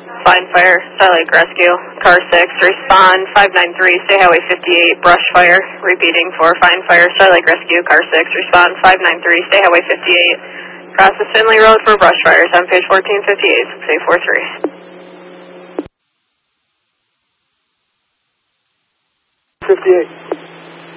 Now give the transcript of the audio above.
Find fire, Star Lake Rescue, car 6, respond 593, stay highway 58, brush fire. Repeating for find fire, Star Lake Rescue, car 6, respond 593, stay highway 58. Cross the Finley Road for brush fires on page 1458, 6843. 58.